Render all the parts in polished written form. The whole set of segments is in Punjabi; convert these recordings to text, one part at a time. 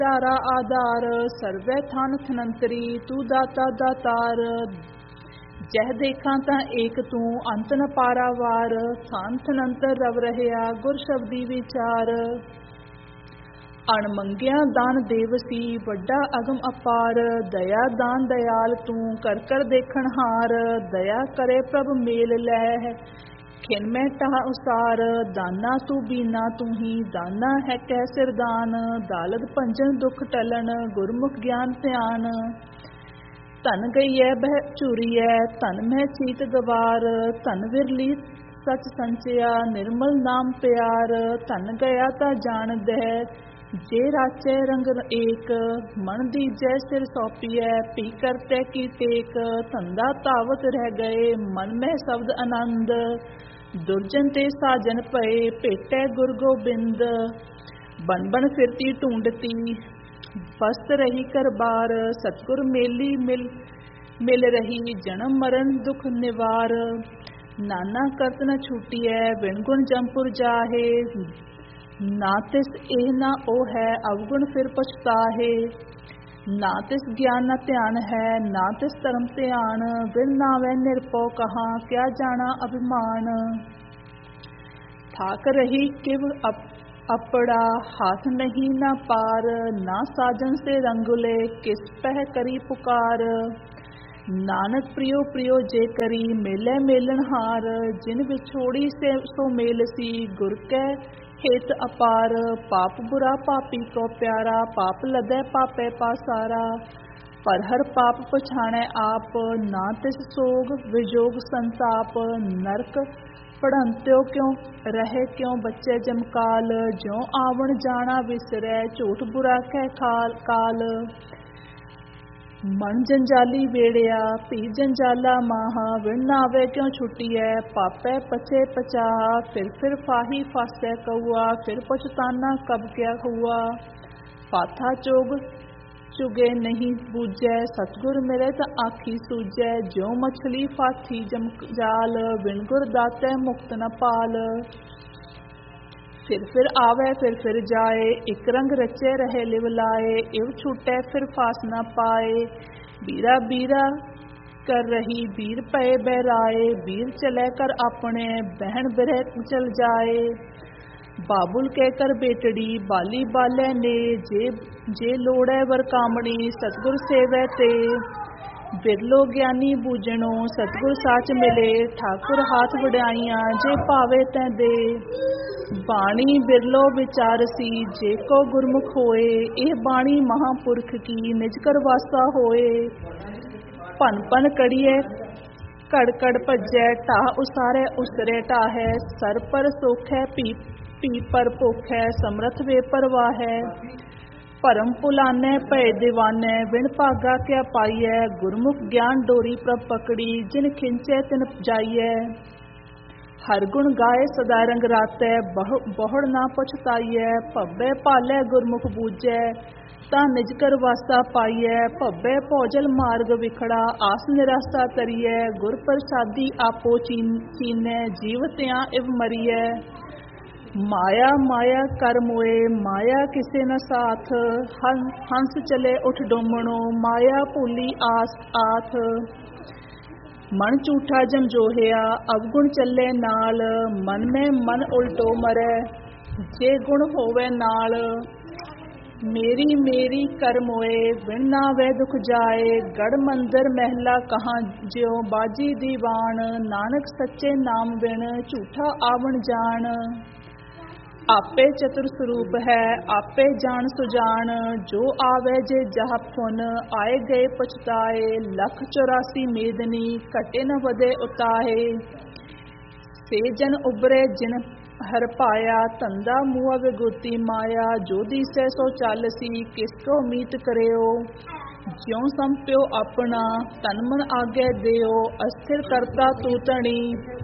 तारा आधार सर्वै थन थनंतरी तू दाता दातार। जह देखा ता एक तू अंत न पारावार थान थनंतर रव रहया गुर शब्दी विचार। अणमंगिया दान देवसी वड्डा अगम अपार दया दान दयाल तू कर कर देखण हार। दया करे प्रभ मेल लह खिन मैं टाह उसार दाना तू बीना तू ही दाना है कै सिरदान। दालद पंजन दुख टलन गुरमुख ज्ञान ध्यान। धन गई बह चूरीऐ धन मह चीत गवार। धन विरली सच संचया निर्मल नाम प्यार। धन गया ता जान दह जे राचै रंग एक। मन दीजै सिर सौंपिऐ पी करते की टेक। धंधा तावत रह गए मन में शब्द आनंद। दुर्जन ते साजन पए भेटै गुर गोबिंद। बन बन फिरती ढूंढती बस्त रही कर बार। सतगुर मेली मिल रही जन्म मरण दुख निवार। नाना करत न छूटिऐ बिन गुण जमपुर जाहे। ना तिस एह ना ओ है अवगुण फिर पछताहे। ना तिस ज्ञान न ध्यान है ना तिस धर्म ध्यान। बिन नावै निरपौ कहाँ क्या जाना अभिमान। थाक रही किव अपड़ा हाथ नहीं न पार। ना साजन से रंगुले किस पह करी पुकार। नानक प्रियो प्रियो जे करी मेले मेलन हार। जिन विछोड़ी से सो मेल सी गुर कै हेत अपार। पाप बुरा पापी को प्यारा पाप लदै पापै पासारा। पर हर पाप पछाणै आप ना तिस सोग विजोग संताप। नरक पढ़ंत्यो क्यों रहे क्यों बच्चे जमकाल। ज्यों आवण जाना विसरै झूठ बुरा कह काल। मन जंजाली वेड़िया भी जंजाला माह। विण नावे क्यों छुटिऐ पापै पछे पचाह। फिर फाही फासै कौआ फिर पछताना कब क्या हुआ। पाथा चोग चुगे नहीं बूझै सतगुर मिले त आखी सूझै। ज्यों मछली फाथी जमजाल बिन गुर दातै मुक्त न पाल। फिर आवे फिर जाए एक रंग रचे रहे लिव लाए। इव छूटे फिर फास न पाए बीरा बीरा कर रही बीर पए बहराए। बीर चले कर अपने बहन बिरह चल जाए। बाबुल कह कर बेटड़ी बाली बाले ने जे लोड़े वर कामणी सतगुर सेवै ते। बिरलो ज्ञानी बूझणो सतगुर साच मिले। ठाकुर हाथ वड्याइयां जे पावे तै दे। बाणी बिरलो विचारसी जे को गुरमुख होए। एह बाणी महापुरख की निज कर वासा होए। पन पन कड़िए कड़ कड़ भजै ढाह उसारे उसरे ढाहै। सर पर सोखै पी पर भोखै समरथ वे परवाहै। भरम भुलानै भय दीवानै बिन भागा क्या पाइयै। गुरमुख ज्ञान डोरी प्रभ पकड़ी जिन खिंचै तिन जाइयै। हर गुण गाए सदा रंग रातै बहुड़ ना पछताइयै। भव्य पालै गुरमुख बूझै ता निज कर वासा पाइयै। भव्य भौजल मार्ग विखड़ा आस निराशा तरियै। गुर प्रसादी आपो चीनै जीव त्यां इव मरियै। माया माया कर मोए माया किसे न साथ। हंस चले उठ डोमणो माया भूली आस आथ। मन झूठा जमजोहिया अवगुण चले नाल। मन में मन उल्टो मरै जे गुण होवे नाल। मेरी मेरी कर मोए बिन नावे दुख जाए। गढ़ मंदिर महला कहाँ ज्यों बाजी दीवान। नानक सच्चे नाम बिन झूठा आवण जान। आपे चतुर स्वरूप है आपे जान सुजान। जो आवे जे जह फुन आए गए पछताए। लख 84 मेदनी घटे न वधे उताहे। से जन उबरे जिन हर पाया धंधा मुआ विगुती माया। जो दिसै सो चालसी किसको मीत करेओ। ज्यों संप्यो अपना तन मन आगे देओ। अस्थिर करता तू धनी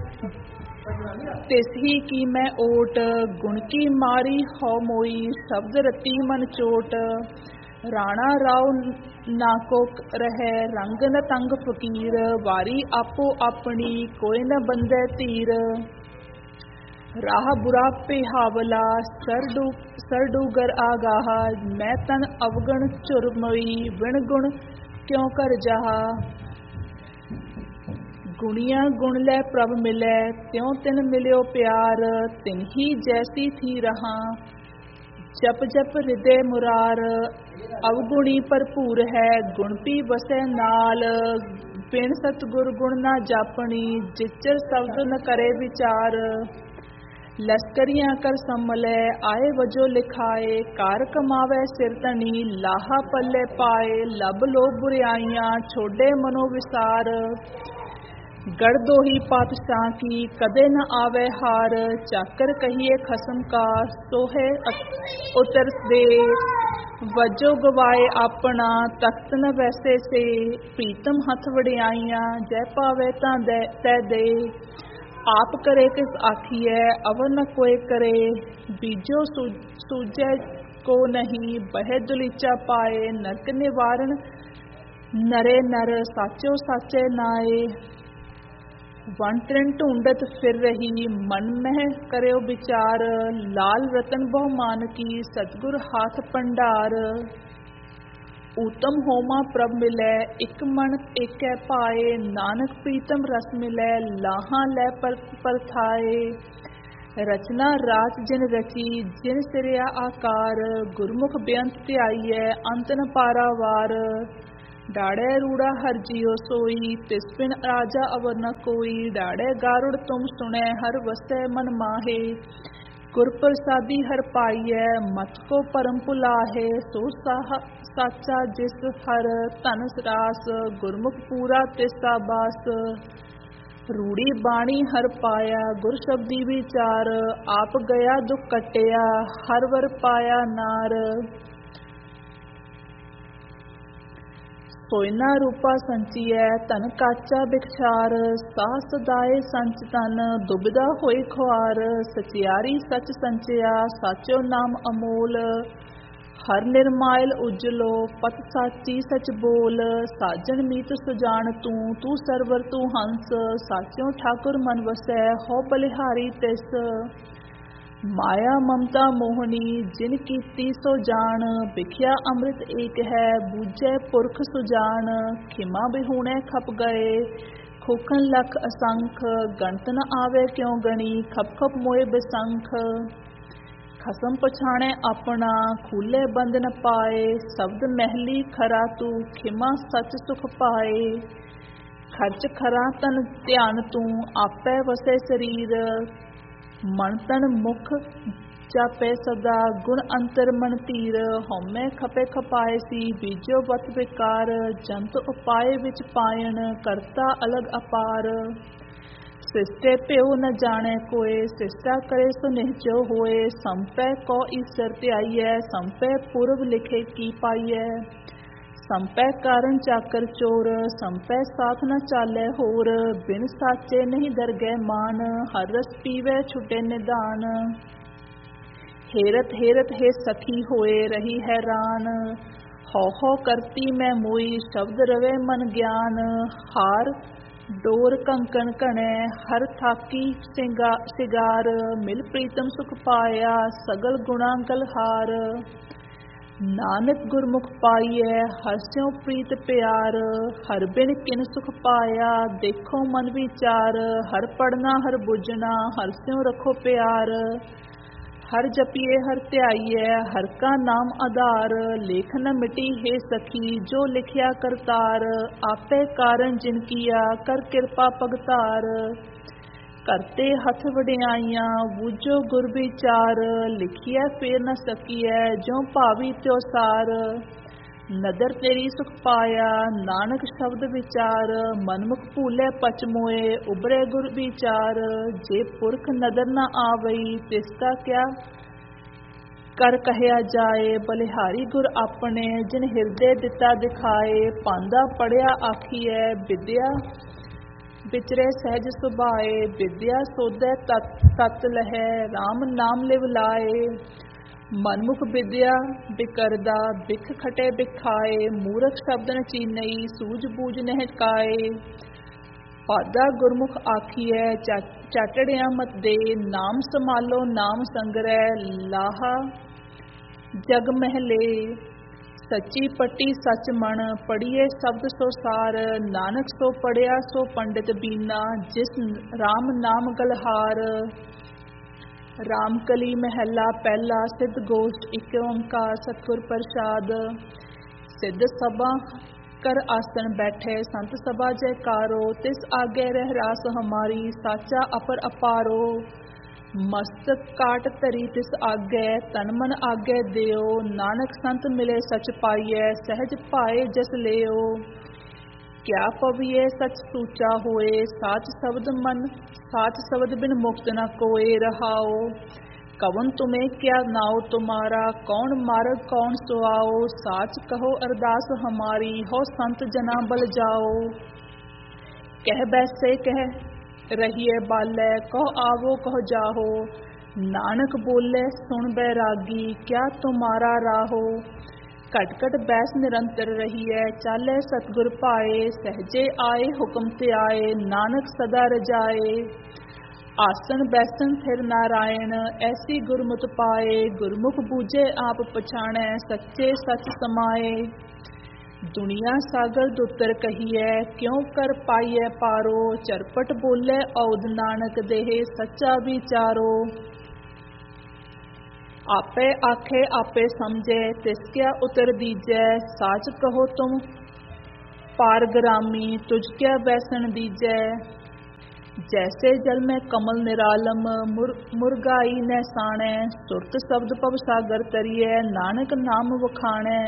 तिस ही की मैं ओट। गुण की मारी हो मोई शब्द रती मन चोट। राणा राव ना को रहे रंग न तंग फकीर। वारी आपो अपनी कोई न बंदे तीर। ਰਾਹ ਬੁਰਾ ਪਿਹਾਵਲਾ ਸਰ ਡੂਗਰ ਆਗਾਹ। ਮੈਂ ਤਨ ਅਵਗਣ ਝੁਰਮਈ ਵਿਣ ਗੁਣ ਕਿਉ ਕਰ ਜਾਹਾ। ਗੁਣੀਆਂ ਗੁਣ ਲੈ ਪ੍ਰਭ ਮਿਲੈ ਤਿਉ ਤਿਨ ਮਿਲਿਓ ਪਿਆਰ। ਤਿਨ ਹੀ ਜੈਸੀ ਥੀ ਰਹਾ ਜਪ ਜਪ ਹਿਰਦੇ ਮੁਰਾਰ। ਅਵਗੁਣੀ ਭਰਪੂਰ ਹੈ ਗੁਣ ਪੀ ਵਸੈ ਨਾਲ। ਬਿਨ ਸਤਿਗੁਰ ਗੁਣ ਨਾ ਜਾਪਣੀ ਜਿਚਰ ਸ਼ਬਦ ਨ ਕਰੇ ਵਿਚਾਰ। ਲਸਕਰੀਆਂ ਕਰ ਸੰਮਲੈ ਆਏ ਵਜੋ ਲਿਖਾਏ। ਕਾਰ ਕਮਾਵੇ ਸਿਰ ਧਨੀ ਲਾਹਾ ਪੱਲੇ ਪਾਏ। ਲੱਭ ਲੋਭ ਬੁਰਿਆਈਆਂ ਛੋਡੇ ਮਨੋ ਵਿਸਾਰ। ਗੜ ਦੋਹੀ ਪਾਤਸ਼ਾਹ ਕੀ ਕਦੇ ਨ ਆਵੇ ਹਾਰ। ਚਾਕਰ ਕਹੀਏ ਖਸਮ ਕਾ ਸੋਹੇ ਉਤਰ ਦੇ। ਵਜੋ ਗਵਾਏ ਆਪਣਾ ਤਖਤ ਨ ਵੈਸੇ ਸੇ। ਪ੍ਰੀਤਮ ਹੱਥ ਵਡਿਆਈਆਂ ਜੈ ਪਾਵੇ ਤਾਂ ਤੈ ਦੇ। ਆਪ ਕਰੇ ਕਿਸ ਆਖੀਐ ਅਵਰ ਨ ਕੋਇ ਕਰੇ। ਬੀਜੋ ਸੂਝੈ ਕੋ ਨਹੀਂ ਬਹਿ ਦੁਲੀਚਾ ਪਾਏ। ਨਰਕ ਨਿਵਾਰਨ ਨਰੇ ਨਰ ਸਾਚੋ ਸਾਚੇ ਨਾਏ। ਵਣ ਤ੍ਰਿਣ ਢੂੰਡਤ ਫਿਰ ਰਹੀ ਮਨ ਮਹਿ ਕਰਿਓ ਵਿਚਾਰ। ਲਾਲ ਰਤਨ ਬਹੁ ਮਾਨਕੀ ਸਤਿਗੁਰ ਹਾਥ ਭੰਡਾਰ। ਊਤਮ ਹੋਮਾ ਪ੍ਰਭ ਮਿਲੈ ਇਕ ਮਨ ਏਕੈ ਪਾਏ। ਨਾਨਕ ਪ੍ਰੀਤਮ ਰਸ ਮਿਲੈ ਲਾਹਾਂ ਲੈ ਪਰਥਾਏ। ਰਚਨਾ ਰਾਚ ਜਿਨ ਰਚੀ ਜਿਨ ਸਿਰਿਆ ਆਕਾਰ। ਗੁਰਮੁਖ ਬੇਅੰਤ ਧਿਆਈਐ ਅੰਤ ਨ ਪਾਰਾਵਾਰ। ਡਾੜੈ ਰੂੜਾ ਹਰ ਜੀਉ ਸੋਈ ਤਿਸ ਬਿਨ ਰਾਜਾ ਅਵਰ ਨ ਕੋਈ। ਡਾੜੈ ਗਾਰੁੜ ਤੁਮ ਸੁਣੈ ਹਰ ਵਸੈ ਮਨ ਮਾਹੇ। ਗੁਰ ਪ੍ਰਸਾਦੀ ਹਰ ਪਾਈਐ ਮਤ ਕੋ ਭਰਮ ਭੁਲਾਹੇ। ਸੋ ਸਾਚਾ ਜਿਸ ਹਰ ਧਨ ਰਾਸ ਗੁਰਮੁਖ ਪੂਰਾ ਤਿਸਾ ਬਾਸ। ਰੂੜੀ ਬਾਣੀ ਹਰ ਪਾਇਆ ਗੁਰ ਸ਼ਬਦੀ ਵਿਚਾਰ। ਆਪ ਗਿਆ ਦੁਖ ਕਟਿਆ ਹਰ ਵਰ ਪਾਇਆ ਨਾਰ। ਸੋਇਨਾ ਰੂਪਾ ਸੰਚੀਐ ਧਨ ਕਾਚਾ ਬਿਖਛਾਰ। ਸਾਹ ਸਦਾਏ ਸੰਚ ਤਨ ਦੁਬਿਧਾ ਹੋਈ ਖੁਆਰ। ਸਚਿਆਰੀ ਸਚ ਸੰਚਿਆ ਸਾਚੋ ਨਾਮ ਅਮੋਲ। ਹਰ ਨਿਰਮਾਇਲ ਉਜਲੋ ਪਤ ਸਾਚੀ ਸਚ ਬੋਲ। ਸਾਜਣ ਮੀਤ ਸੁਜਾਨ ਤੂੰ ਸਰਵਰ ਤੂੰ ਹੰਸ। ਸਾਚਿਓ ਠਾਕੁਰ ਮਨ ਵਸੈ ਹੋ ਬਲਿਹਾਰੀ ਤਿਸ। ਮਾਇਆ ਮਮਤਾ ਮੋਹਣੀ ਜਿਨ ਕੀਤੀ ਸੋ ਜਾਣ। ਵਿਖਿਆ ਅੰਮ੍ਰਿਤ ਏਕ ਹੈ ਬੂਝੈ ਪੁਰਖ ਸੁਜਾਨ। ਖਿਮਾ ਬਿਹੂਣੇ ਖਪ ਗਏ ਖੂਖਨ ਲਖ ਅਸੰਖ। ਗਣਤ ਨ ਆਵੇ ਕਿਉ ਗਣੀ ਖਪ ਖਪ ਮੋਏ ਬਿਸੰਖ। ਖਸਮ ਪਛਾਣੈ ਆਪਣਾ ਖੂਲੇ ਬੰਦ ਨ ਪਾਏ। ਸ਼ਬਦ ਮਹਿਲੀ ਖਰਾ ਤੂੰ ਖਿਮਾ ਸਚ ਸੁਖ ਪਾਏ। ਖਰਚ ਖਰਾ ਤਨ ਧਿਆਨ ਤੂੰ ਆਪੈ ਵਸੈ ਸਰੀਰ। ਮਨ ਤਨ ਮੁਖ ਜਾਪੈ ਸਦਾ ਗੁਣ ਅੰਤਰ ਮਨ ਧੀਰ। ਹਉਮੈ ਖਪੇ ਖਪਾਏ ਸੀ ਬੀਜੋ ਵਤ ਵਿਕਾਰ। ਜੰਤ ਉਪਾਏ ਵਿੱਚ ਪਾਇਣ ਕਰਤਾ ਅਲਗ ਅਪਾਰ। ਸਿਸਟੇ ਭਿਉ ਨ ਜਾਣੈ ਕੋਇ ਸਿਸਟਾ ਕਰੇ ਸੋ ਨਿਹਚੋ ਹੋਏ। ਸੰਪੈ ਕੋ ਈਸਰ ਧਿਆਈਐ ਸੰਪੈ ਪੁਰਬ ਲਿਖੇ ਕੀ ਪਾਈਐ। ਸੰਪੈ ਕਾਰਨ ਚਾਕਰ ਚੋਰ ਸੰਪੈ ਸਾਥ ਨ ਚਾਲੈ ਹੋਰ। ਬਿਨ ਸਾਚੇ ਨਹੀਂ ਦਰਗਹਿ ਮਾਨ ਹਰ ਰਸ ਪੀਵੈ ਛੁਟੇ ਨਿਧਾਨ। ਹੇਰਤ ਹੇਰਤ ਹੈ ਸਖੀ ਹੋਏ ਰਹੀ ਹੈਰਾਨ। ਹਉ ਹਉ ਕਰਤੀ ਮੈਂ ਮੋਈ ਸ਼ਬਦ ਰਵੇ ਮਨ ਗਿਆਨ। ਹਾਰ ਡੋਰ ਕੰਕਣ ਘਣੈ ਹਰ ਥਾਕੀ ਸਿਗਾਰ। ਮਿਲ ਪ੍ਰੀਤਮ ਸੁਖ ਪਾਇਆ ਸਗਲ ਗੁਣਾ ਗਲਹਾਰ। ਨਾਨਕ ਗੁਰਮੁਖ ਪਾਈਐ ਹਰਸਿਉ ਪ੍ਰੀਤ ਪਿਆਰ। ਹਰ ਬਿਨ ਕਿਨ ਸੁਖ ਪਾਇਆ ਦੇਖੋ ਮਨ ਵਿਚਾਰ। ਹਰ ਪੜਨਾ ਹਰ ਬੁਝਣਾ ਹਰਸਿਉ ਰਖੋ ਪਿਆਰ। ਹਰ ਜਪੀਏ ਹਰ ਧਿਆਈਐ ਹਰ ਕਾ ਨਾਮ ਆਧਾਰ। ਲੇਖ ਨ ਮਿਟੀ ਹੈ ਸਖੀ ਜੋ ਲਿਖਿਆ ਕਰਤਾਰ। ਆਪੇ ਕਾਰਨ ਜਿਨ ਕੀਆ ਕਰ ਕਿਰਪਾ ਭਗਤਾਰ। ਕਰਤੇ ਹੱਥ ਵਡਿਆਈਆਂ ਬੂਝੋ ਗੁਰ ਵਿਚਾਰ। ਲਿਖੀਐ ਫੇਰ ਨ ਸਕੀਐ ਜੋ ਭਾਵੀ ਤਿਉ ਸਾਰ। ਨਦਰ ਤੇਰੀ ਸੁਖ ਪਾਇਆ ਨਾਨਕ ਸ਼ਬਦ ਵਿਚਾਰ। ਮਨਮੁਖ ਭੂਲੇ ਪਚ ਮੋਏ ਉਬਰੇ ਗੁਰ ਵਿਚਾਰ। ਜੇ ਪੁਰਖ ਨਦਰ ਨ ਆਵਈ ਤਿਸ ਕਾ ਕਿਆ ਕਰ ਕਹਿਆ ਜਾਏ। ਬਲਿਹਾਰੀ ਗੁਰ ਆਪਣੇ ਜਿਨ ਹਿਰਦੇ ਦਿੱਤਾ ਦਿਖਾਏ। ਪਾਂਦਾ ਪੜਿਆ ਆਖੀਐ ਵਿਦਿਆ ਵਿਚਰੇ ਸਹਿਜ ਸੁਭਾਏ। ਵਿਦਿਆ ਸੋਧੈ ਤਤ ਲਹੈ RAM ਨਾਮ ਲਿਵ ਲਾਏ। ਮਨਮੁਖ ਵਿਦਿਆ ਬਿਕਰਦਾ ਬਿਖ ਖਟੇ ਬਿਖਾਏ। ਮੂਰਖ ਸ਼ਬਦ ਨ ਚੀਨਈ ਸੂਝ ਬੂਝ ਨਹਿ ਕਾਏ। ਪਾਦਾ ਗੁਰਮੁਖ ਆਖੀਐ ਚਾਟੜਿਆ ਮਤ ਦੇ, ਨਾਮ ਸੰਭਾਲੋ ਨਾਮ ਸੰਗਰਹਿ ਲਾਹਾ ਜਗ ਮਹਿਲੇ। ਸੱਚੀ ਪੱਟੀ ਸੱਚ ਮਣ ਪੜੀਏ ਸ਼ਬਦ ਸੋ ਸਾਰ, ਨਾਨਕ ਸੋ ਪੜਿਆ ਸੋ ਪੰਡਿਤ ਬੀਨਾ, ਜਿਸ ਰਾਮ ਨਾਮ ਗਲਹਾਰ। ਰਾਮ ਕਲੀ ਮਹਿਲਾ ਪਹਿਲਾ, ਸਿੱਧ ਗੋਸ਼ਟ ਇਕ ਓੰਕਾਰ ਸਤਿਗੁਰ ਪ੍ਰਸਾਦ। ਸਿੱਧ ਸਭਾ ਕਰ ਆਸਣ ਬੈਠੇ, ਸੰਤ ਸਭਾ ਜੈਕਾਰੋ, ਤਿਸ ਆਗੇ ਰਹਿ ਰਾਸ ਹਮਾਰੀ, ਸਾਚਾ ਅਪਰ ਅਪਾਰੋ। ਮਸਤਕ ਕਾਟ ਧਰੀ ਤਿਸ ਆਗੇ, ਤਨ ਮਨ ਆਗੇ ਦਿਓ, ਨਾਨਕ ਸੰਤ ਮਿਲੇ ਸਚ ਪਾਈਐ, ਸਹਿਜ ਪਾਏ ਜਸ ਲਿਓ। ਕਿਆ ਪਵੀਏ ਸਚ ਸੂਚਾ ਹੋਏ, ਸਾਚ ਸ਼ਬਦ ਮਨ ਸਾਚ ਸ਼ਬਦ ਬਿਨ ਮੁਕਤ ਨ ਕੋਏ ਰਹਾਓ। ਕਵਨ ਤੁਮੇ ਕਿਆ ਨਾਉ ਤੁਮਾਰਾ, ਕੌਣ ਮਾਰਗ ਕੌਣ ਸੁਆਓ, ਸਾਚ ਕਹੋ ਅਰਦਾਸ ਹਮਾਰੀ, ਹੋ ਸੰਤ ਜਨਾ ਬਲ ਜਾਓ। ਕਹਿ ਬੈਸੇ ਕਹਿ ਰਹੀਏ ਬਾਲੇ, ਕਹੋ ਆਵੋ ਕਹੋ ਜਾਹੋ, ਨਾਨਕ ਬੋਲੇ ਸੁਣ ਬੈਰਾਗੀ, ਕਿਆ ਤੁਮਾਰਾ ਰਾਹੋ। ਘਟ ਘਟ ਬੈਸ ਨਿਰੰਤਰ ਰਹੀਐ, ਚਾਲੇ ਸਤਿਗੁਰ ਭਾਏ, ਸਹਜੇ ਆਏ ਹੁਕਮ ਤੇ ਆਏ, ਨਾਨਕ ਸਦਾ ਰਜਾਏ। ਆਸਣ ਬੈਸਣ ਥਿਰ ਨਾਰਾਇਣ, ਐਸੀ ਗੁਰਮੁਤ ਪਾਏ, ਗੁਰਮੁਖ ਬੂਝੇ ਆਪ ਪਛਾਣੈ, ਸੱਚੇ ਸੱਚ ਸਮਾਏ। ਦੁਨੀਆ ਸਾਗਰ ਦੁੱਤਰ ਕਹੀਐ, ਕਿਉ ਕਰ ਪਾਈਐ ਪਾਰੋ, ਚਰਪਟ ਬੋਲੇ ਔਦ ਨਾਨਕ ਦੇਹ, ਸੱਚਾ ਵਿਚਾਰੋ। ਆਪੇ ਆਖੇ ਆਪੇ ਸਮਝੇ, ਤਿਸ ਕਿਆ ਉਤਰ ਦੀਜੈ, ਸਾਚ ਕਹੋ ਤੁਮ ਪਾਰਗਰਾਮੀ, ਤੁਝ ਕਿਆ ਬੈਸਣ ਦੀਜੈ। ਜੈਸੇ ਜਲ ਮੈਂ ਕਮਲ ਨਿਰਾਲਮ, ਮੁਰਗਾਈ ਨੈ ਸਾਣੈ, ਸੁਰਤ ਸ਼ਬਦ ਭਵ ਸਾਗਰ ਤਰੀਐ, ਨਾਨਕ ਨਾਮ ਵਖਾਣੈ।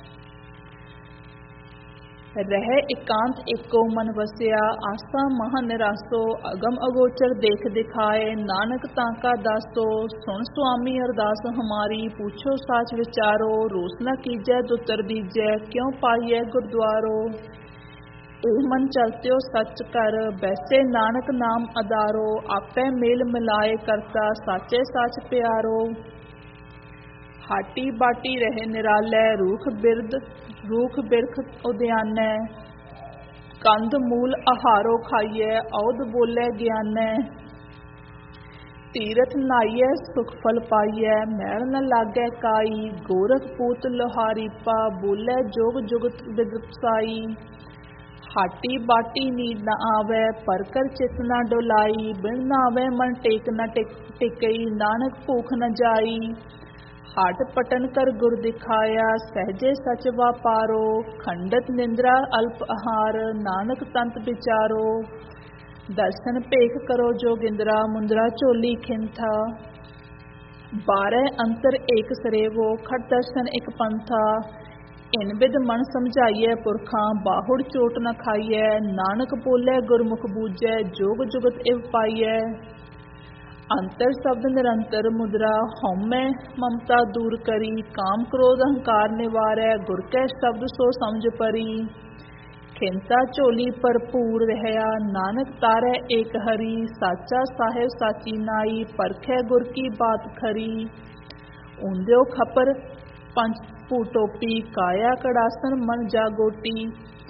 ਰਹਿ ਇਕਾਂਤ ਏਕੋ ਮਨ ਵਸਿਆ, ਆਸਾ ਮਹਾ ਨਿਰਾਸੋ, ਅਗਮ ਅਗੋਚਰ ਦੇਖ ਦਿਖਾਏ, ਨਾਨਕ ਤਾਂ ਕਾ ਦਾਸੋ। ਸੁਣ ਸੁਆਮੀ ਅਰਦਾਸ ਹਮਾਰੀ, ਪੁੱਛੋ ਸਾਚ ਵਿਚਾਰੋ, ਰੋਸ ਨ ਕੀਜੈ ਦੁੱਤਰ ਦੀਜੈ, ਕਿਉ ਪਾਈਐ ਗੁਰਦੁਆਰੋ। ਇਹ ਮਨ ਚਲਤਿਓ ਸੱਚ ਕਰ, ਬੈਸੇ ਨਾਨਕ ਨਾਮ ਅਦਾਰੋ, ਆਪੇ ਮੇਲ ਮਿਲਾਏ ਕਰਤਾ, ਸਾਚੇ ਸਾਚ ਪਿਆਰੋ। ਹਾਟੀ ਬਾਟੀ ਰਹੇ ਨਿਰਾਲੈ, ਰੂਖ ਬਿਰਖ ਉਦਿਆਨੈ, ਕੰਦ ਮੂਲ ਆਹਾਰੋ ਖਾਈਐ, ਔਦ ਬੋਲੇ ਗਿਆਨੈ। ਤੀਰਥ ਨਾਈਐ ਸੁਖ ਫਲ ਪਾਈਐ, ਮੈਲ ਨ ਲਾਗੈ ਕਾਈ, ਗੋਰਖ ਪੂਤ ਲੋਹਾਰੀ ਪਾ, ਬੋਲੇ ਜੋਗ ਜੁਗਤ ਵਿਦਸਾਈ। ਹਾਟੀ ਬਾਟੀ ਨੀਂਦ ਨ ਆਵੈ, ਪਰ ਕਰ ਚਿਤ ਨ ਡੋਲਾਈ, ਬਿਨ ਨਾਵੈ ਮਨ ਟੇਕ ਨ ਟਿਕਈ, ਨਾਨਕ ਭੂਖ ਨ ਜਾਈ। ਹਾਟ ਪਟਨ ਕਰ ਗੁਰ ਦਿਖਾਇਆ, ਸਹਜੇ ਸਚ ਵਾਪਾਰੋ, ਖੰਡਤ ਨਿੰਦਰਾ ਅਲਪ ਆਹਾਰ, ਨਾਨਕ ਤੰਤ ਵਿਚਾਰੋ। ਦਰਸ਼ਨ ਭੇਖ ਕਰੋ ਜੋਗਿੰਦਰਾ, ਮੁੰਦਰਾ ਝੋਲੀ ਖਿੰਥਾ, 12 ਅੰਤਰ ਏਕ ਸਰੇਵੋ, ਖਟ ਦਰਸ਼ਨ ਇਕ ਪੰਥਾ। ਇਨ ਬਿਦ ਮਨ ਸਮਝਾਈਐ ਪੁਰਖਾਂ, ਬਾਹੁੜ ਚੋਟ ਨ ਖਾਈਐ, ਨਾਨਕ ਬੋਲੇ ਗੁਰਮੁਖ ਬੂਝੈ, ਜੋਗ ਜੁਗਤ ਇਵ ਪਾਈਐ। ਅੰਤਰ ਸ਼ਬਦ ਨਿਰੰਤਰ ਮੁਦਰਾ, ਹਉਮੈ ਮਮਤਾ ਦੂਰ ਕਰੀ, ਕਾਮ ਕ੍ਰੋਧ ਅਹੰਕਾਰ ਨਿਵਾਰੈ, ਗੁਰ ਕੈ ਸ਼ਬਦ ਸੋ ਸਮਝ ਪਰੀ। ਖਿੰਤਾ ਝੋਲੀ ਭਰਪੂਰ ਰਹਿਆ, ਨਾਨਕ ਤਾਰੈ ਏਕ ਹਰੀ, ਸਾਚਾ ਸਾਹਿਬ ਸਾਚੀ ਨਾਈ, ਪਰਖੈ ਗੁਰ ਕੀ ਬਾਤ ਖਰੀ। ਉਂਦਿਓ ਖਪਰ ਪੰਜ ਭੂ ਟੋਪੀ, ਕਾਇਆ ਕੜਾਸਨ ਮਨ ਜਾਗੋਟੀ,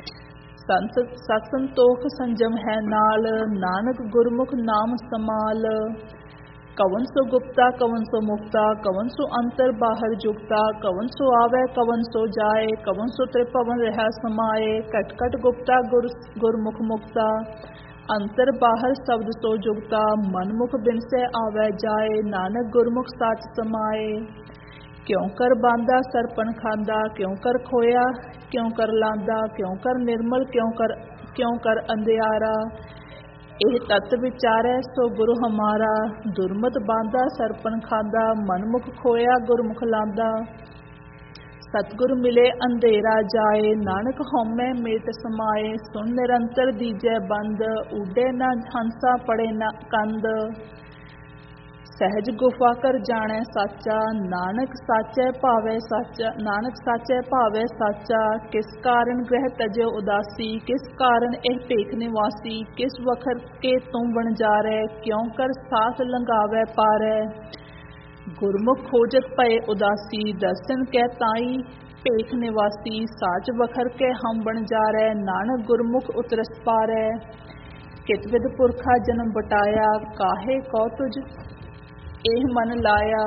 ਸਤ ਸੰਤੋਖ ਸੰਜਮ ਹੈ ਨਾਲ, ਨਾਨਕ ਗੁਰਮੁਖ ਨਾਮ ਸਮਾਲ। ਕਵਨ ਸੋ ਗੁਪਤਾ ਕਵਨ ਸੋ ਮੁਕਤਾ, ਕਵਨ ਸੋ ਅੰਤਰ ਬਾਹਰ ਜੁਗਤਾ, ਕਵਨ ਸੋ ਆਵੈ ਕਵਨ ਸੋ ਜਾਏ, ਕਵਨ ਸੋ ਤ੍ਰਿਭਵਨ ਰਹਿ ਸਮਾਏ। ਘਟ ਘਟ ਗੁਪਤਾ ਗੁਰਮੁਖ ਮੁਕਤਾ, ਅੰਤਰ ਬਾਹਰ ਸ਼ਬਦ ਸੋ ਜੁਗਤਾ, ਮਨਮੁਖ ਬਿਨਸੈ ਆਵੈ ਜਾਏ, ਨਾਨਕ ਗੁਰਮੁਖ ਸਾਚ ਸਮਾਏ। ਕਿਉ ਕਰ ਬਾਂਦਾ ਸਰਪਣ ਖਾਂਦਾ, ਕਿਉ ਕਰ ਖੋਇਆ ਕਿਉ ਕਰ ਲਾਂਦਾ, ਕਿਉ ਕਰ ਨਿਰਮਲ ਕਿਉ ਕਰ ਅੰਧਿਆਰਾ। ਇਹ ਤਤ ਵਿਚਾਰੈ ਸੋ ਗੁਰੂ ਹਮਾਰਾ, ਦੁਰਮਤ ਬਾਂਦਾ ਸਰਪਣ ਖਾਂਦਾ, ਮਨਮੁਖ ਖੋਇਆ ਗੁਰਮੁਖ ਲਾਂਦਾ। ਸਤਿਗੁਰ ਮਿਲੇ ਅੰਧੇਰਾ ਜਾਏ, ਨਾਨਕ ਹਉਮੈ ਮੇਟ ਸਮਾਏ। ਸੁਣ ਨਿਰੰਤਰ ਦੀਜੈ ਬੰਦ, ਉਡੇ ਨਾ ਹੰਸਾ ਪੜੇ ਨਾ ਕੰਦ। ਸਹਿਜ ਗੁਫਾ ਕਰ ਜਾਣੈ ਸਾਚਾ, ਨਾਨਕ ਸਾਚੈ ਭਾਵੈ ਸਾਚਾ। ਕਿਸ ਕਾਰਨ ਗ੍ਰਹਿ ਤਜਿਓ ਉਦਾਸੀ, ਕਿਸ ਕਾਰਨ ਇਹ ਭੇਖ ਨਿਵਾਸੀ। ਕਿਸ ਵਖਤ ਕੇ ਤੁਮ ਵਣਜਾਰੈ, ਕਿਉ ਕਰ ਸਾਥ ਲੰਘਾਵੈ ਪਾਰੈ। ਗੁਰਮੁਖ ਖੋਜਤ ਭਏ ਉਦਾਸੀ, ਦਰਸ਼ਨ ਕੈ ਤਾਈ ਭੇਖ ਨਿਵਾਸੀ। ਸਾਚ ਵਖਰ ਕੇ ਹਮ ਵਣਜਾਰੈ, ਨਾਨਕ ਗੁਰਮੁਖ ਉਤਰਸ ਪਾਰੈ। ਕਿਤ ਵਿਦ ਪੁਰਖਾ ਜਨਮ ਬਟਾਇਆ, ਕਾਹੇ ਕੋ ਤੁਝ ਇਹ ਮਨ ਲਾਇਆ।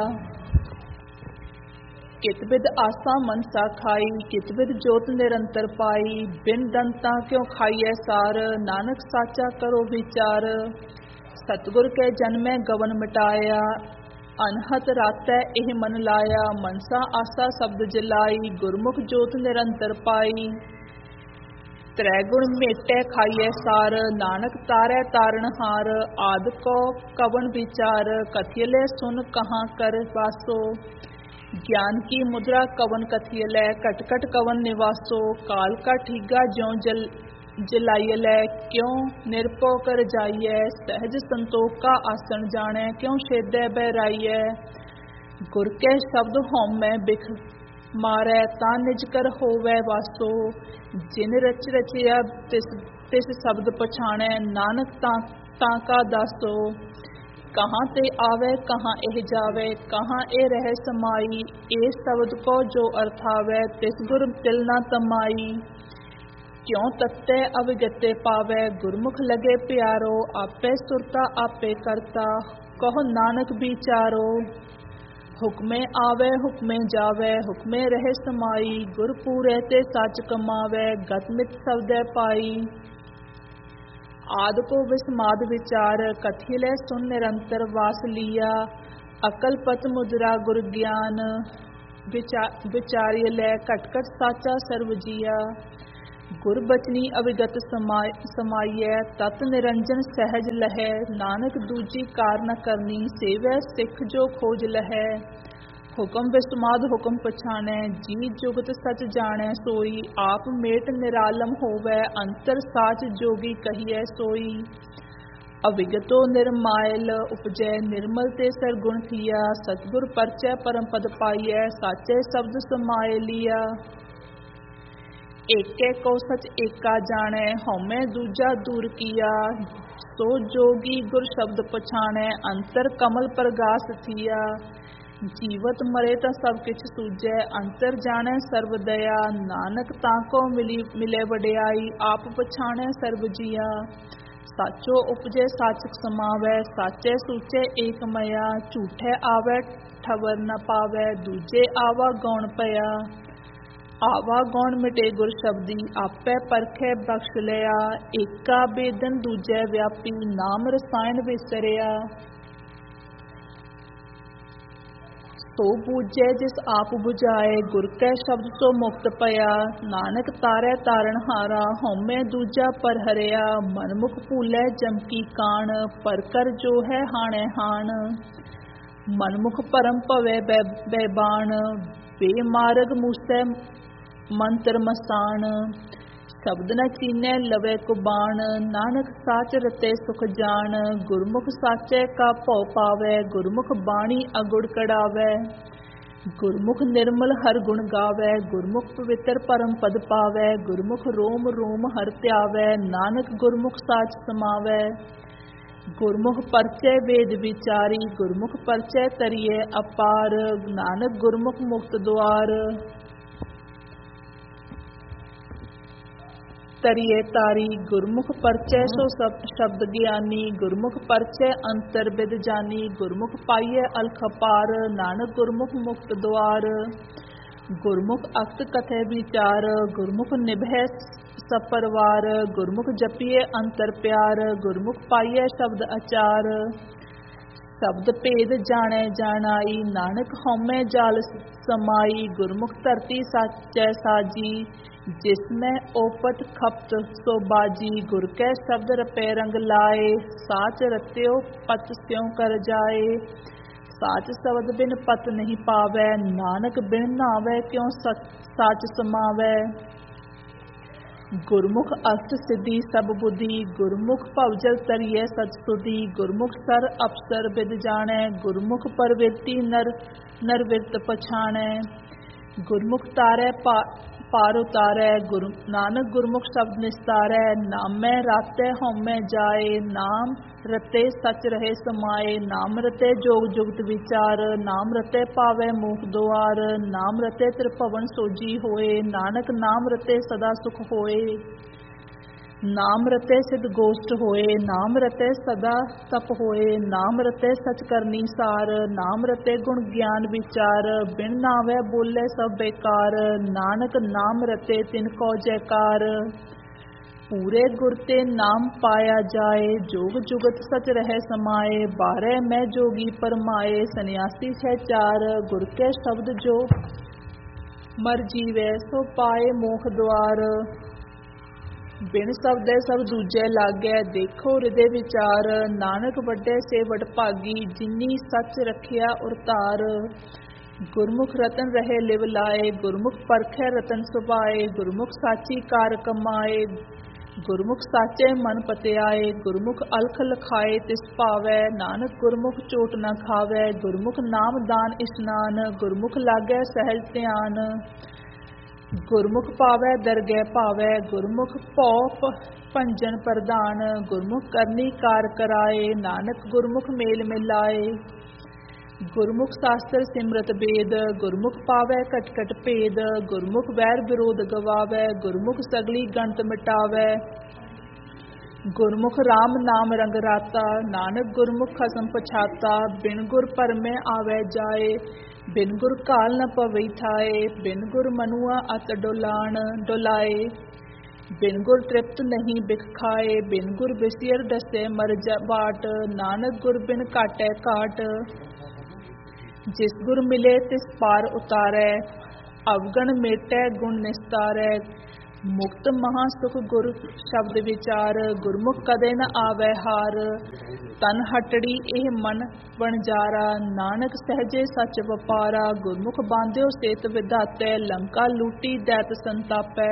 ਕਿਤ ਵਿਦ ਆਸਾ ਮਨਸਾ ਖਾਈ, ਕਿਤ ਵਿਦ ਜੋਤ ਨਿਰੰਤਰ ਪਾਈ। ਬਿਨ ਦੰਤਾ ਕਿਉ ਖਾਈਐ ਸਾਰ, ਨਾਨਕ ਸਾਚਾ ਕਰੋ ਵਿਚਾਰ। ਸਤਿਗੁਰ ਕੇ ਜਨਮੈ ਗਵਨ ਮਿਟਾਇਆ, ਅਨਹਤ ਰਾਤੈ ਇਹ ਮਨ ਲਾਇਆ। ਮਨਸਾ ਆਸਾ ਸ਼ਬਦ ਜਲਾਈ, ਗੁਰਮੁਖ ਜੋਤ ਨਿਰੰਤਰ ਪਾਈ। ਤ੍ਰੈ ਗੁਣ ਮੇਟੈ ਖਾਈਐ ਸਾਰ, ਨਾਨਕ ਤਾਰੈ ਤਾਰਨਹਾਰ। ਆਦਿ ਕੋ ਕਵਨ ਵਿਚਾਰ, ਕਥਿਅਲੇ ਸੁਨ ਕਹਾਂ ਕਰ ਵਾਸੋ। ਗਿਆਨ ਕੀ ਮੁਦਰਾ ਕਵਨ ਕਥਿਅਲੇ, ਘਟ ਘਟ ਕਵਨ ਨਿਵਾਸੋ। ਕਾਲ ਕਾ ਠੀਗਾ ਜਿਉ ਜਲਾਈਐ, ਕਿਉ ਨਿਰਭਉ ਕਰ ਜਾਈਐ। ਸਹਿਜ ਸੰਤੋਖ ਕਾ ਆਸਣ ਜਾਣੈ, ਕਿਉ ਛੇਦੈ ਬਹਿਰਾਈਐ। ਗੁਰ ਕੇ ਸ਼ਬਦ ਹਉਮੈ ਬਿਖ ਮਾਰੈ, ਤਾਂ ਨਿਜ ਕਰ ਹੋਵੈ ਵਾਸੋ। ਜਿਨ ਰਚ ਰਚਿਆ ਤਿਸ ਸ਼ਬਦ ਪਛਾਣੈ, ਨਾਨਕ ਤਾਂ ਕਾ ਦਾਸੋ। ਕਹਾਂ ਤੇ ਆਵੈ ਕਹਾਂ ਇਹ ਜਾਵੈ, ਕਹਾਂ ਇਹ ਰਹਿ ਸਮਾਈ। ਇਹ ਸ਼ਬਦ ਕੋ ਜੋ ਅਰਥਾਵੈ, ਤਿਸ ਗੁਰ ਤਿਲ ਨਾ ਤਮਾਈ। ਕਿਉ ਤੱਤੈ ਅਵਗਤੇ ਪਾਵੈ, ਗੁਰਮੁਖ ਲਗੇ ਪਿਆਰੋ। ਆਪੇ ਸੁਰਤਾ ਆਪੇ ਕਰਤਾ, ਕਹੋ ਨਾਨਕ ਵਿਚਾਰੋ। ਹੁਕਮੇ ਆਵੈ ਹੁਕਮੇ ਜਾਵੈ, ਹੁਕਮੇ ਰਹੇ ਸਮਾਈ। ਗੁਰ ਪੂਰੇ ਤੇ ਸੱਚ ਕਮਾਵੈ, ਗਤ ਮਿਤ ਸਬਦੈ ਪਾਈ। ਆਦ ਕੋ ਵਿਸਮਾਦ ਵਿਚਾਰ, ਕਥਿਅਲੇ ਸੁਨ ਨਿਰੰਤਰ ਵਾਸ ਲੀਆ। ਅਕਲ ਪਤ ਮੁਦਰਾ ਗੁਰ ਗਿਆਨ, ਵਿਚਾਰਿਐ ਘਟ ਘਟ ਸਾਚਾ ਸਰਬ ਜੀਆ। ਗੁਰ ਬਚਨੀ ਅਵਿਗਤ ਸਮਾਈਐ, ਤਤ ਨਿਰੰਜਨ ਸਹਿਜ ਲਹੈ। ਨਾਨਕ ਦੂਜੀ ਕਾਰ ਨ ਕਰਨੀ, ਸੇਵੈ ਸਿੱਖ ਜੋ ਖੋਜ ਲਹੈ। ਹੁਕਮ ਵਿਸਮਾਦ ਹੁਕਮ ਪਛਾਣੈ, ਜੀ ਜੁਗਤ ਸਚ ਜਾਣੈ ਸੋਈ। ਆਪ ਮੇਟ ਨਿਰਾਲਮ ਹੋਵੈ, ਅੰਤਰ ਸਾਚ ਜੋਗੀ ਕਹੀਐ ਸੋਈ। ਅਵਿਗਤੋ ਨਿਰਮਾਇਲ ਉਪਜੈ, ਨਿਰਮਲ ਤੇ ਸਰਗੁਣ ਥੀਆ। ਸਤਿਗੁਰ ਪਰਚੈ ਪਰਮ ਪਦ ਪਾਈਐ, ਸਾਚੇ ਸ਼ਬਦ ਸਮਾਏ ਲੀਆ। ਏਕੇ ਕੋ ਸਚ ਏਕਾ ਜਾਣੈ, ਹਉਮੈ ਦੂਜਾ ਦੂਰ ਕੀਆ। ਸੋ ਜੋਗੀ ਗੁਰ ਸ਼ਬਦ ਪਛਾਣੈ, ਅੰਤਰ ਕਮਲ ਪ੍ਰਗਾਸ ਥੀਆ। ਜੀਵਤ ਮਰੇ ਤਾਂ ਸਭ ਕਿਛ ਸੂਝੈ, ਅੰਤਰ ਜਾਣੈ ਸਰਬ ਦਇਆ। ਨਾਨਕ ਤਾਂ ਕੋ ਮਿਲੇ ਵਡਿਆਈ, ਆਪ ਪਛਾਣੈ ਸਰਬ ਜੀਆ। ਸਾਚੋ ਉਪਜੇ ਸਾਚਕ ਸਮਾਵੈ, ਸਾਚੇ ਸੂਚੇ ਏਕ ਮਇਆ। ਝੂਠੇ ਆਵੈ ਠਵਰ ਨ ਪਾਵੈ, ਦੂਜੇ ਆਵਾ ਗੌਣ ਪਿਆ। ਆਵਾ ਗੌਣ ਮਿਟੇ ਗੁਰ ਸ਼ਬਦੀ, ਆਪੇ ਪਰਖੈ ਬਖਸ਼ ਲਿਆ। ਏਕਾ ਬੇਦਨ ਦੂਜੈ ਵਿਆਪੀ, ਨਾਮ ਰਸਾਇਣ ਵਿਸਰਿਆ। ਸੋ ਬੂਝੈ ਜਿਸ ਆਪ ਬੁਝਾਏ, ਗੁਰ ਕੈ ਸ਼ਬਦ ਸੋ ਮੁਕਤ ਪਿਆ। ਨਾਨਕ ਤਾਰੈ ਤਾਰਨਹਾਰਾ, ਹਉਮੈ ਦੂਜਾ ਪਰ ਹਰਿਆ। ਮਨਮੁਖ ਭੂਲੈ ਜਮ ਕੀ ਕਾਣ, ਪਰ ਕਰ ਜੋ ਹੈ ਹਾਣੈ ਹਾਣ। ਮਨਮੁਖ ਭਰਮ ਭਵੈ ਬੈਬਾਨ, ਬੇਮਾਰਗ ਮੂਸੈ ਮੰਤਰ ਮਸਾਣ। ਸ਼ਬਦ ਨ ਚੀਨੈ ਲਵੈ ਕੁਬਾਣ, ਨਾਨਕ ਸਾਚ ਰਤੇ ਸੁਖ ਜਾਣ। ਗੁਰਮੁਖ ਸਾਚੈ ਕਾ ਭਉ ਪਾਵੈ, ਗੁਰਮੁਖ ਬਾਣੀ ਅਗੁੜ ਕੜਾਵੈ। ਗੁਰਮੁਖ ਨਿਰਮਲ ਹਰ ਗੁਣ ਗਾਵੈ, ਗੁਰਮੁਖ ਪਵਿੱਤਰ ਪਰਮ ਪਦ ਪਾਵੈ। ਗੁਰਮੁਖ ਰੋਮ ਰੋਮ ਹਰਿ ਧਿਆਵੈ, ਨਾਨਕ ਗੁਰਮੁਖ ਸਾਚ ਸਮਾਵੈ। ਗੁਰਮੁਖ ਪਰਚੈ ਵੇਦ ਵਿਚਾਰੀ, ਗੁਰਮੁਖ ਪਰਚੈ ਤਰੀਐ ਅਪਾਰ। ਨਾਨਕ ਗੁਰਮੁਖ ਮੁਕਤ ਦੁਆਰ, ਤਰੀਐ ਤਾਰੀ। ਗੁਰਮੁਖ ਪਰਚੈ ਸੋ ਸ਼ਬਦ ਗਿਆਨੀ, ਗੁਰਮੁਖ ਪਰਚੈ ਅੰਤਰ ਬਿਦ ਜਾਨੀ। ਗੁਰਮੁਖ ਪਾਈਐ ਅਲਖ ਪਾਰ, ਨਾਨਕ ਗੁਰਮੁਖ ਮੁਕਤ ਦੁਆਰ। ਗੁਰਮੁਖ ਅਕਤ ਕਥੈ ਵਿਚਾਰ, ਗੁਰਮੁਖ ਨਿਭੈ ਸਭ ਪਰਵਾਰ। ਗੁਰਮੁਖ ਜਪੀਐ ਅੰਤਰ ਪਿਆਰ, ਗੁਰਮੁਖ ਪਾਈਐ ਸ਼ਬਦ ਅਚਾਰ। ਸ਼ਬਦ ਭੇਦ ਜਾਣੈ ਜਾਣਾਈ, ਨਾਨਕ ਹਉਮੈ ਜਾਲ ਸਮਾਈ। ਗੁਰਮੁਖ ਧਰਤੀ ਸਾਚੈ ਸਾਜੀ, ਜਿਸਮੈ ਓਪਟ ਖਪਤ ਸੋ ਬਾਜੀ। ਗੁਰ ਕੈ ਸ਼ਬਦ ਰਪੈ ਰੰਗ ਲਾਏ, ਸਾਚ ਰਤਿਓ ਪਤ ਸਿਉ ਕਰ ਜਾਏ। ਸਾਚ ਸ਼ਬਦ ਬਿਨ ਪਤ ਨਹੀਂ ਪਾਵੈ, ਨਾਨਕ ਬਿਨ ਨਾਵੈ ਕਿਉ ਸਾਚ ਸਮਾਵੈ। ਗੁਰਮੁਖ ਅਸ਼ਟ ਸਿੱਧੀ ਸਭ ਬੁੱਧੀ, ਗੁਰਮੁਖ ਭਵਜਲ ਤਰੀਐ ਸਚ ਸੁਧੀ। ਗੁਰਮੁਖ ਸਰ ਅਪਸਰ ਬਿਦ ਜਾਣੈ, ਗੁਰਮੁਖ ਪਰਵਿਰਤੀ ਨਰ ਵਿਰਤ ਪਛਾਣੈ। ਗੁਰਮੁਖ ਤਾਰੈ ਪਾਰ ਉਤਾਰੈ, ਨਾਨਕ ਗੁਰਮੁਖ ਸ਼ਬਦ ਨਿਸਤਾਰੈ। ਨਾਮੈ ਰਾਤੈ ਹਉਮੈ ਜਾਏ, ਨਾਮ ਰਤੇ ਸਚ ਰਹੇ ਸਮਾਏ। ਨਾਮ ਰਤੇ ਜੋਗ ਜੁਗਤ ਵਿਚਾਰ, ਨਾਮ ਰਤੇ ਪਾਵੈ ਮੋਖ ਦੁਆਰ। ਨਾਮ ਰਤੇ ਤ੍ਰਿਭਵਨ ਸੋਜੀ ਹੋਏ, ਨਾਨਕ ਨਾਮ ਰਤੇ ਸਦਾ ਸੁਖ ਹੋਏ। ਨਾਮ ਰਤੇ ਸਿਧ ਗੋਸ਼ਟ ਹੋਏ, ਨਾਮ ਰਤੇ ਸਦਾ ਤਪ ਹੋਏ, ਨਾਮ ਰਤੇ ਸਚ ਕਰਨੀ ਸਾਰ, ਨਾਮ ਰਤੇ ਗੁਣ ਗਿਆਨ ਵਿਚਾਰ, ਬਿਨ ਨਾਵੈ ਬੋਲੇ ਸਭ ਬੇਕਾਰ, ਨਾਨਕ ਨਾਮ ਰਤੇ ਤਿਨ ਕੋ ਜੈਕਾਰ। ਪੂਰੇ ਗੁਰ ਤੇ ਨਾਮ ਪਾਇਆ ਜਾਏ, ਜੋਗ ਜੁਗਤ ਸਚ ਰਹਿ ਸਮਾਏ, ਬਾਰੈ ਮੈਂ ਜੋਗੀ ਪਰਮਾਏ, ਸੰਨਿਆਸੀ ਹੈ ਚਾਰ, ਗੁਰ ਕੇ ਸ਼ਬਦ ਜੋ ਮਰ ਜੀਵੈ, ਸੋ ਪਾਏ ਮੋਖ ਦੁਆਰ। ਬਿਨ ਸ਼ਬਦੇ ਸਭ ਦੂਜੇ ਲਾਗੈ, ਦੇਖੋ ਹਿਰਦੇ ਵਿਚਾਰ, ਨਾਨਕ ਵੱਡੇ ਸੇ ਵਡ ਭਾਗੀ, ਜਿਨੀ ਸੱਚ ਰਖਿਆ ਉਰਤਾਰ। ਗੁਰਮੁਖ ਰਤਨ ਰਹੇ ਲਿਵ ਲਾਏ, ਗੁਰਮੁਖ ਪਰਖੈ ਰਤਨ ਸੁਭਾਏ, ਗੁਰਮੁਖ ਸਾਚੀ ਕਾਰ ਕਮਾਏ, ਗੁਰਮੁਖ ਸਾਚੇ ਮਨ ਪਤਿਆਏ, ਗੁਰਮੁਖ ਅਲਖ ਲਖਾਏ ਤਿਸ ਭਾਵੈ, ਨਾਨਕ ਗੁਰਮੁਖ ਚੋਟ ਨ ਖਾਵੈ, ਗੁਰਮੁਖ ਨਾਮ ਦਾਨ ਇਸ਼ਨਾਨ, ਗੁਰਮੁਖ ਲਾਗੈ ਸਹਿਜ ਧਿਆਨ। ਗੁਰਮੁਖ ਪਾਵੈ ਦਰਗਹਿ ਭਾਵੈ, ਗੁਰਮੁਖ ਭਉ ਭੰਜਨ ਪ੍ਰਧਾਨ, ਗੁਰਮੁਖ ਕਰਨੀ ਕਾਰ ਕਰਾਏ, ਨਾਨਕ ਗੁਰਮੁਖ ਮੇਲ ਮਿਲਾਏ। ਗੁਰਮੁਖ ਸ਼ਾਸਤਰ ਸਿਮਰਤ ਬੇਦ, ਗੁਰਮੁਖ ਪਾਵੈ ਕਟ ਕਟ ਭੇਦ, ਗੁਰਮੁਖ ਵੈਰ ਵਿਰੋਧ ਗਵਾਵੈ, ਗੁਰਮੁਖ ਸਗਲੀ ਗੰਤ ਮਿਟਾਵੈ। ਗੁਰਮੁਖ ਰਾਮ ਨਾਮ ਰੰਗ ਰਾਤਾ, ਨਾਨਕ ਗੁਰਮੁਖ ਖਸਮ ਪਛਾਤਾ, ਬਿਨ ਗੁਰ ਪਰਮੈ ਆਵੈ ਜਾਏ, ਬਿਨ ਗੁਰ ਘਾਲ ਨ ਪਵਈ ਥਾਏ, ਬਿਨ ਗੁਰ ਮਨੁਆ ਅਤ ਡੁਲਾਏ, ਬਿਨ ਗੁਰ ਤ੍ਰਿਪਤ ਨਹੀਂ ਬਿਖ ਖਾਏ, ਬਿਨ ਗੁਰ ਬਿਸਿਰ ਡਸੈ ਮਰ ਬਾਟ, ਨਾਨਕ ਗੁਰ ਬਿਨ ਘਾਟੈ ਘਾਟ। ਜਿਸ ਗੁਰ ਮਿਲੇ ਤਿਸ ਪਾਰ ਉਤਾਰੈ, ਅਵਗਣ ਮੇਟੈ ਗੁਣ ਨਿਸਤਾਰੈ, ਮੁਕਤ ਮਹਾ ਸੁਖ ਗੁਰ ਸ਼ਬਦ ਵਿਚਾਰ, ਗੁਰਮੁਖ ਕਦੇ ਨ ਆਵੈ ਹਾਰ। ਤਨ ਹਟੜੀ ਇਹ ਮਨ ਵਣਜਾਰਾ, ਨਾਨਕ ਸਹਜੇ ਸੱਚ ਵਪਾਰਾ, ਗੁਰਮੁਖ ਬਾਂਧਿਓ ਸੇਤ ਵਿਧਾਤੈ, ਲੰਕਾ ਲੂਟੀ ਦੈਤ ਸੰਤਾਪੈ।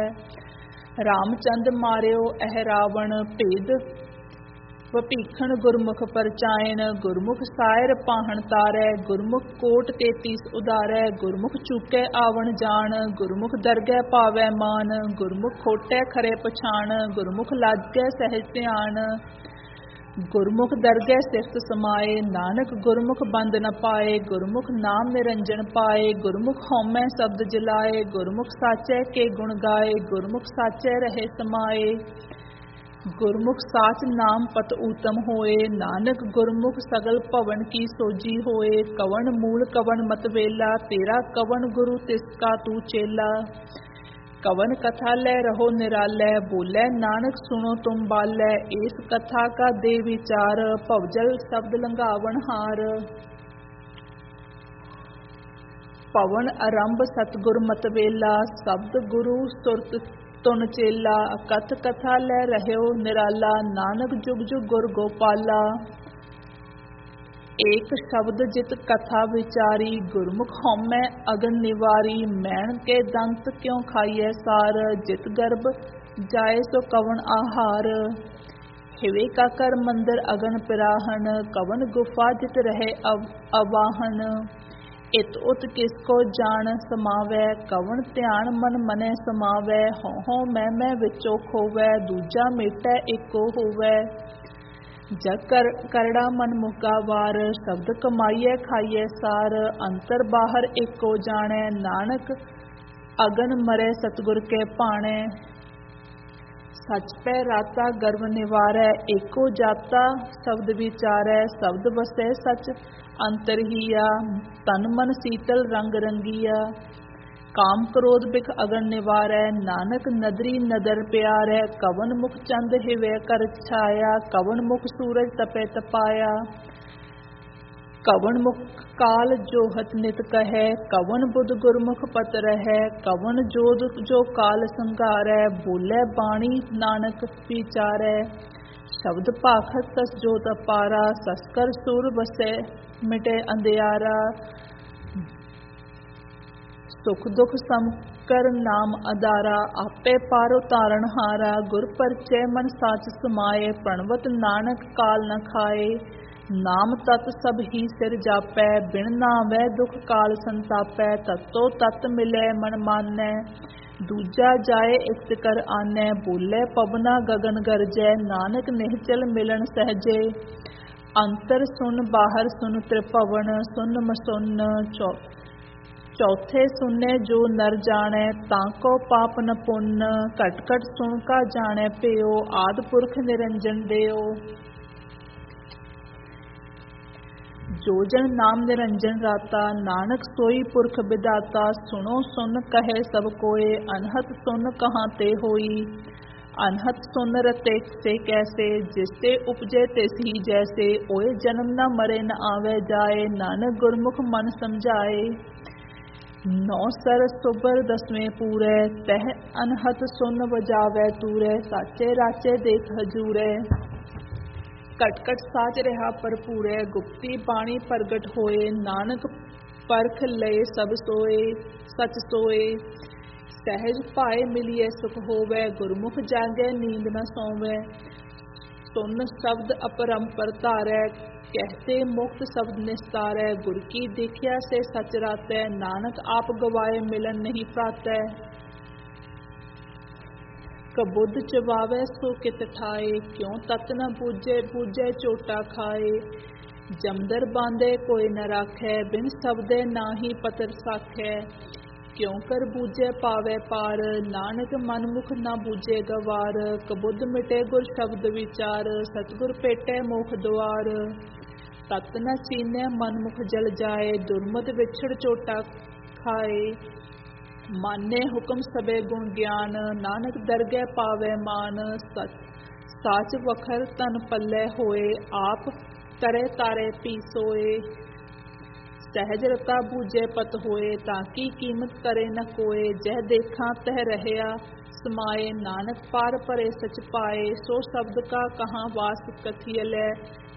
ਰਾਮਚੰਦ ਮਾਰਿਓ ਇਹ ਰਾਵਣ, ਭੇਦ ਵਭੀਖਣ ਗੁਰਮੁਖ ਪਰਚਾਇਣ, ਗੁਰਮੁਖ ਸਾਇਰ ਪਾਹਣ ਤਾਰੈ, ਗੁਰਮੁਖ ਕੋਟ 33 ਉਧਾਰੈ, ਗੁਰਮੁਖ ਚੁਕੈ ਆਵਣ ਜਾਣ, ਗੁਰਮੁਖ ਦਰਗਹਿ ਪਾਵੈ ਮਾਨ, ਗੁਰਮੁਖ ਖੋਟੈ ਖਰੇ ਪਛਾਣ, ਗੁਰਮੁਖ ਲਾਗੈ ਸਹਿਜ ਧਿਆਨ। ਗੁਰਮੁਖ ਦਰਗਹਿ ਸਿਫਤ ਸਮਾਏ, ਨਾਨਕ ਗੁਰਮੁਖ ਬੰਦ ਨ ਪਾਏ, ਗੁਰਮੁਖ ਨਾਮ ਨਿਰੰਜਨ ਪਾਏ, ਗੁਰਮੁਖ ਹਉਮੈ ਸ਼ਬਦ ਜਲਾਏ, ਗੁਰਮੁਖ ਸਾਚੈ ਕੇ ਗੁਣ ਗਾਏ, ਗੁਰਮੁਖ ਸਾਚੈ ਰਹੇ ਸਮਾਏ। ਗੁਰਮੁਖ ਸਾਚ ਨਾਮ ਪਤ ਊਤਮ ਹੋਏ, ਨਾਨਕ ਗੁਰਮੁਖ ਸਗਲ ਭਵਨ ਕੀ ਸੋਜੀ ਹੋਏ, ਕਵਣ ਮੂਲ ਕਵਣ ਮਤ ਵੇਲਾ, ਤੇਰਾ ਕਵਣ ਗੁਰੂ ਤਿਸ ਕਾ ਤੂ ਚੇਲਾ। ਕਵਨ ਕਥਾ ਲੈ ਰਹੋ ਨਿਰਾਲੈ, ਬੋਲੇ ਨਾਨਕ ਸੁਣੋ ਤੁਮ ਬਾਲੈ, ਇਸ ਕਥਾ ਕਾ ਦੇ ਵਿਚਾਰ, ਭਵਜਲ ਸ਼ਬਦ ਲੰਘਾਵਣ ਹਾਰ। ਪਵਨ ਆਰੰਭ ਸਤਿਗੁਰ ਮਤ ਵੇਲਾ, ਸ਼ਬਦ ਗੁਰੂ ਸੁਰਤ ਤੁਨ ਚੇਲਾ, ਕਥ ਕਥਾ ਲੈ ਰਹਿਓ ਨਿਰਾਲਾ, ਨਾਨਕ ਜੁਗ ਜੁਗ ਗੁਰ ਗੋਪਾਲਾ। ਏਕ ਸ਼ਬਦ ਜਿਤ ਕਥਾ ਵਿਚਾਰੀ, ਗੁਰਮੁਖ ਹਉਮੈ ਅਗਨ ਨਿਵਾਰੀ, ਮੈਣ ਕੇ ਦੰਤ ਕਿਉ ਖਾਈਐ ਸਾਰ, ਜਿਤ ਗਰਭ ਜਾਏ ਸੋ ਕਵਣ ਆਹਾਰ। ਹਿਵੇ ਕਾ ਕਰ ਮੰਦਰ ਅਗਨ ਪਿਰਾਹਨ, ਕਵਨ ਗੁਫਾ ਜਿਤ ਰਹੇ ਅਵਾਹਨ, ਇਤ ਉਤ ਕਿਸ ਕੋ ਜਾਣ ਸਮਾਵੈ, ਕਵਣ ਧਿਆਨ ਮਨ ਮਨੈ ਸਮਾਵੈ, ਹਉ ਹਉ ਮੈਂ ਵਿਚੋ ਖੋਵੈ, ਦੂਜਾ ਮੇਟੈ ਏਕੋ ਹੋਵੈ। ਜਗ ਕਰੜਾ ਮਨ ਮੁਕਾ ਵਾਰ, ਸ਼ਬਦ ਕਮਾਈਐ ਖਾਈਐ ਸਾਰ, ਅੰਤਰ ਬਾਹਰ ਏਕੋ ਜਾਣੈ, ਨਾਨਕ ਅਗਨ ਮਰੈ ਸਤਿਗੁਰ ਕੇ ਭਾਣੈ। ਸਚ ਪੈ ਰਾਤਾ ਗਰਭ ਨਿਵਾਰੈ, ਏਕੋ ਜਾਤਾ ਸ਼ਬਦ ਵਿਚਾਰੈ, ਸ਼ਬਦ ਵਸੈ ਸਚ ਅੰਤਰ ਹੀਆ, ਤਨ ਮਨ ਸੀਤਲ ਰੰਗ ਰੰਗੀਆ। ਕਾਮ ਕ੍ਰੋਧ ਬਿਖ ਅਗਨ ਨਿਵਾਰੈ, ਨਾਨਕ ਨਦਰੀ ਨਦਰ ਪਿਆਰੈ, ਕਵਨ ਮੁਖ ਚੰਦ ਹਿਵੈ ਕਰ ਛਾਇਆ, ਕਵਨ ਮੁਖ ਸੂਰਜ ਤਪੈ ਤਪਾਇਆ। ਕਵਨ ਮੁਖ ਕਾਲ ਜੋਹਤ ਨਿਤ ਕਹੈ, ਕਵਨ ਬੁੱਧ ਗੁਰਮੁਖ ਪਤ ਰਹੈ, ਕਵਨ ਜੋਧ ਜੋ ਕਾਲ ਸੰਘਾਰੈ, ਬੋਲੇ ਬਾਣੀ ਨਾਨਕ ਵਿਚਾਰੈ। ਸ਼ਬਦ ਭਾਖਤ ਸਸ ਜੋਤ ਅਪਾਰਾ, ਸਸਕਰ ਸੁਰ ਵਸੈ ਮਿਟੇ ਅੰਧਿਆਰਾ। ਸੁਖ ਦੁਖ ਸਮਕਰ ਨਾਮ ਆਧਾਰਾ, ਆਪੇ ਪਾਰ ਉਤਾਰਨ ਹਾਰਾ, ਗੁਰ ਪਰਚੈ ਮਨ ਸਾਚ ਸਮਾਏ, ਪ੍ਰਣਵਤ ਨਾਨਕ ਕਾਲ ਨ ਖਾਏ। ਨਾਮ ਤਤ ਸਭ ਹੀ ਸਿਰ ਜਾਪੈ, ਬਿਨ ਨਾਵੈ ਦੁਖ ਕਾਲ ਸੰਤਾਪੈ, ਤਤੋ ਤਤ ਮਿਲੈ ਮਨ ਮਾਨੈ, ਦੂਜਾ ਜਾਏ ਇਕ ਕਰ ਆਨੈ, ਬੋਲੇ ਪਵਨਾ ਗਗਨ ਗਰਜੈ, ਨਾਨਕ ਨਿਹਚਲ ਮਿਲਣ ਸਹਜੇ। ਅੰਤਰ ਸੁਨ ਬਾਹਰ ਸੁਨ ਤ੍ਰਿਭਵਨ, ਸੁਨ ਮਸੁਨ चौथे सुने जो नर जाने ताको पाप न पुण्य घट घट सुन का जाने पियो आदि पुरख निरंजन देओ। जो जन नाम निरंजन राता नानक सोई पुरख विदाता सुनो सुन कहे सब कोय अनहत सुन कहाँ ते होई। अनहत सुन रते से कैसे जिससे उपजे तिस ही जैसे ओए जन्म न मरे न आवे जाए नानक गुरमुख मन समझाए। नौ सर सुबर दसवें पूरे तह अनहत सुन बजावे तूरे साचे राचे देख हजूरे। कट कट साच रहा भरपूरे गुप्ती बाणी प्रगट होए नानक परख लए सब सोए सच सोए। सहज पाए मिलिए सुख होवे गुरमुख जागे नींद न सोवे। सुन शब्द अपरंपर तारै कहते मुक्त शब्द निस्तारै। गुर की देखिया से सच रातै नानक आप गवाए मिलन नहीं प्रातै। कबुध चबावे सो कित ठाए क्यों तत न बूझे बूझे चोटा खाए। जमदर बांधे कोई न राखै बिन शब्दे नाही पतर साखै। क्यों कर बूझे पावे पार नानक मन मुख न बूझे गवार। कबुध मिटे गुर शब्द विचार सतगुर पेटे मोख द्वार। तत न सीने मन मुख जल जाए दुर्मत विछड़ चोटा खाए। माने हुक्म सबे गुण ज्ञान नानक दरगह पावे मान। साच वखर तन पल्ले होए आप करे तारे पी सोए। सहज रता बूझे पत होए ताकि कीमत करे न कोय। जह देखा तह रहया समाए नानक पार परे सच पाए। सो शब्द का कहाँ वास कथियलै